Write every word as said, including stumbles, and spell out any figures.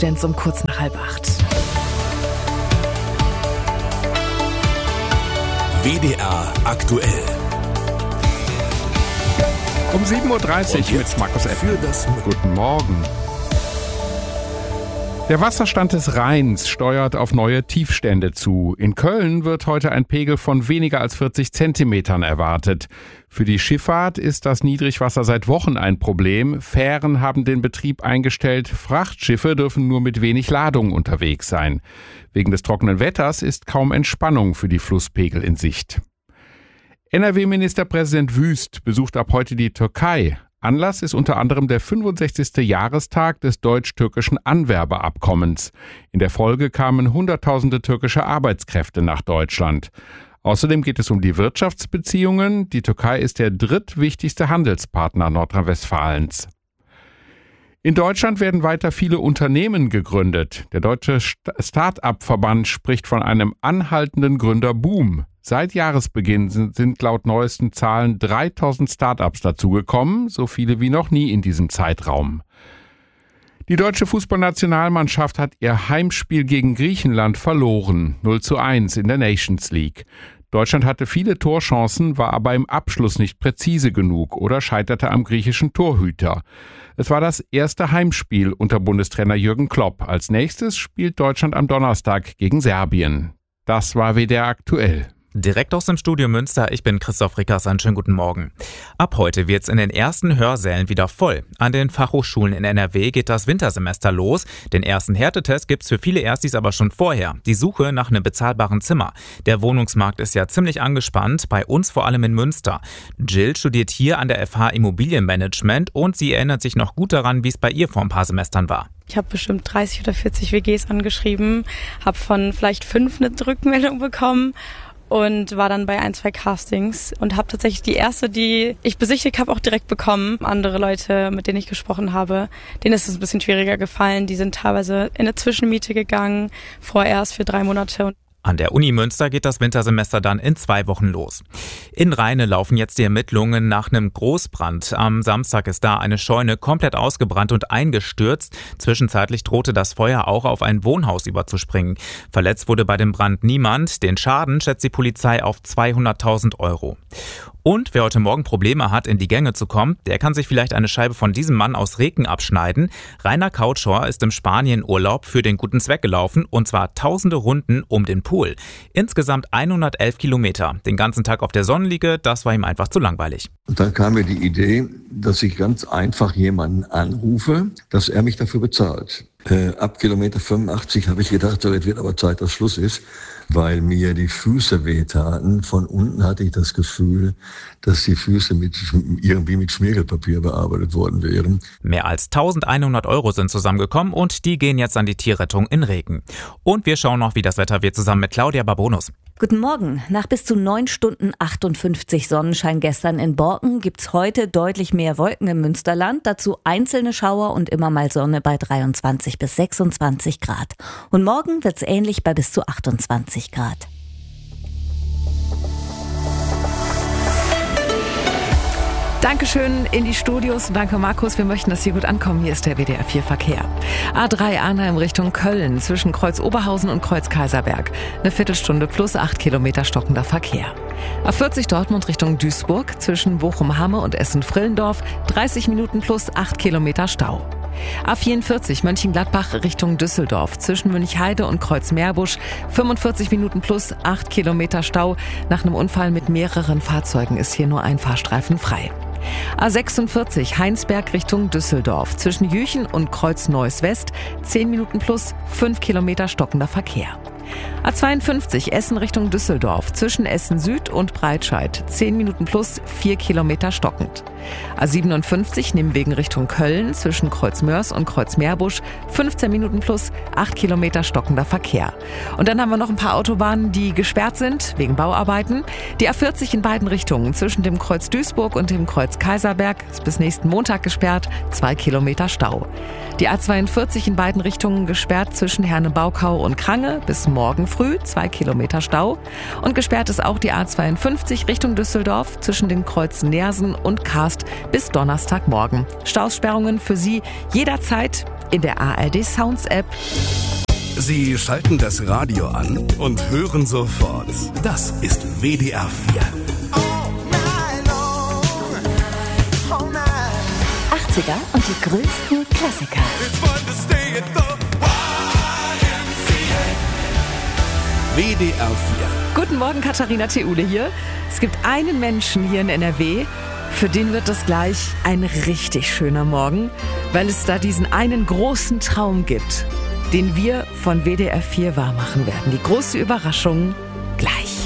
Stenz um kurz nach halb acht. W D R aktuell. Um sieben Uhr dreißig mit Markus F. Für das Guten Morgen. Der Wasserstand des Rheins steuert auf neue Tiefstände zu. In Köln wird heute ein Pegel von weniger als vierzig Zentimetern erwartet. Für die Schifffahrt ist das Niedrigwasser seit Wochen ein Problem. Fähren haben den Betrieb eingestellt. Frachtschiffe dürfen nur mit wenig Ladung unterwegs sein. Wegen des trockenen Wetters ist kaum Entspannung für die Flusspegel in Sicht. N R W-Ministerpräsident Wüst besucht ab heute die Türkei. Anlass ist unter anderem der fünfundsechzigste Jahrestag des deutsch-türkischen Anwerbeabkommens. In der Folge kamen Hunderttausende türkische Arbeitskräfte nach Deutschland. Außerdem geht es um die Wirtschaftsbeziehungen. Die Türkei ist der drittwichtigste Handelspartner Nordrhein-Westfalens. In Deutschland werden weiter viele Unternehmen gegründet. Der Deutsche Start-up-Verband spricht von einem anhaltenden Gründerboom. Seit Jahresbeginn sind laut neuesten Zahlen dreitausend Start-ups dazugekommen, so viele wie noch nie in diesem Zeitraum. Die deutsche Fußballnationalmannschaft hat ihr Heimspiel gegen Griechenland verloren, null zu eins in der Nations League. Deutschland hatte viele Torchancen, war aber im Abschluss nicht präzise genug oder scheiterte am griechischen Torhüter. Es war das erste Heimspiel unter Bundestrainer Jürgen Klopp. Als nächstes spielt Deutschland am Donnerstag gegen Serbien. Das war W D R aktuell. Direkt aus dem Studio Münster, ich bin Christoph Rickers, einen schönen guten Morgen. Ab heute wird's in den ersten Hörsälen wieder voll. An den Fachhochschulen in N R W geht das Wintersemester los. Den ersten Härtetest gibt's für viele Erstis aber schon vorher. Die Suche nach einem bezahlbaren Zimmer. Der Wohnungsmarkt ist ja ziemlich angespannt, bei uns vor allem in Münster. Jill studiert hier an der F H Immobilienmanagement und sie erinnert sich noch gut daran, wie es bei ihr vor ein paar Semestern war. Ich habe bestimmt dreißig oder vierzig W Gs angeschrieben, habe von vielleicht fünf eine Rückmeldung bekommen und war dann bei ein, zwei Castings und habe tatsächlich die erste, die ich besichtigt habe, auch direkt bekommen. Andere Leute, mit denen ich gesprochen habe, denen ist es ein bisschen schwieriger gefallen. Die sind teilweise in eine Zwischenmiete gegangen, vorerst für drei Monate. An der Uni Münster geht das Wintersemester dann in zwei Wochen los. In Rheine laufen jetzt die Ermittlungen nach einem Großbrand. Am Samstag ist da eine Scheune komplett ausgebrannt und eingestürzt. Zwischenzeitlich drohte das Feuer auch auf ein Wohnhaus überzuspringen. Verletzt wurde bei dem Brand niemand. Den Schaden schätzt die Polizei auf zweihunderttausend Euro. Und wer heute Morgen Probleme hat, in die Gänge zu kommen, der kann sich vielleicht eine Scheibe von diesem Mann aus Reken abschneiden. Rainer Kautschor ist im Spanien-Urlaub für den guten Zweck gelaufen, und zwar tausende Runden um den Pool. Insgesamt hundertelf Kilometer. Den ganzen Tag auf der Sonnenliege, das war ihm einfach zu langweilig. Und dann kam mir die Idee, dass ich ganz einfach jemanden anrufe, dass er mich dafür bezahlt. Äh, ab Kilometer fünfundachtzig habe ich gedacht, so, jetzt wird aber Zeit, dass Schluss ist, weil mir die Füße wehtaten. Von unten hatte ich das Gefühl, dass die Füße mit irgendwie mit Schmirgelpapier bearbeitet worden wären. Mehr als eintausendeinhundert Euro sind zusammengekommen und die gehen jetzt an die Tierrettung in Reken. Und wir schauen noch, wie das Wetter wird, zusammen mit Claudia Barbonus. Guten Morgen. Nach bis zu neun Stunden achtundfünfzig Sonnenschein gestern in Borken gibt's heute deutlich mehr Wolken im Münsterland. Dazu einzelne Schauer und immer mal Sonne bei dreiundzwanzig bis sechsundzwanzig Grad. Und morgen wird's ähnlich bei bis zu achtundzwanzig Grad. Dankeschön in die Studios. Danke, Markus. Wir möchten, dass Sie gut ankommen. Hier ist der W D R vier Verkehr. A drei Arnheim Richtung Köln zwischen Kreuz Oberhausen und Kreuz Kaiserberg. Eine Viertelstunde plus acht Kilometer stockender Verkehr. A vierzig Dortmund Richtung Duisburg zwischen Bochum-Hamme und Essen-Frillendorf. dreißig Minuten plus acht Kilometer Stau. A vierundvierzig Mönchengladbach Richtung Düsseldorf zwischen Münchheide und Kreuzmeerbusch. fünfundvierzig Minuten plus acht Kilometer Stau. Nach einem Unfall mit mehreren Fahrzeugen ist hier nur ein Fahrstreifen frei. A sechsundvierzig Heinsberg Richtung Düsseldorf zwischen Jüchen und Kreuz Neuss West. zehn Minuten plus fünf Kilometer stockender Verkehr. A zweiundfünfzig Essen Richtung Düsseldorf zwischen Essen Süd und Breitscheid. zehn Minuten plus vier Kilometer stockend. A siebenundfünfzig Nimwegen Richtung Köln zwischen Kreuzmörs und Kreuzmeerbusch. fünfzehn Minuten plus acht Kilometer stockender Verkehr. Und dann haben wir noch ein paar Autobahnen, die gesperrt sind wegen Bauarbeiten. Die A vierzig in beiden Richtungen zwischen dem Kreuz Duisburg und dem Kreuz Kaiserberg ist bis nächsten Montag gesperrt. zwei Kilometer Stau. Die A zweiundvierzig in beiden Richtungen gesperrt zwischen Herne-Baukau und Krange bis morgen früh, zwei Kilometer Stau. Und gesperrt ist auch die A zweiundfünfzig Richtung Düsseldorf zwischen den Kreuzen Neersen und Karst bis Donnerstagmorgen. Staussperrungen für Sie jederzeit in der A R D Sounds App. Sie schalten das Radio an und hören sofort. Das ist W D R vier. achtziger und die größten Klassiker. W D R vier. Guten Morgen, Katharina Theule hier. Es gibt einen Menschen hier in N R W, für den wird das gleich ein richtig schöner Morgen, weil es da diesen einen großen Traum gibt, den wir von W D R vier wahrmachen werden. Die große Überraschung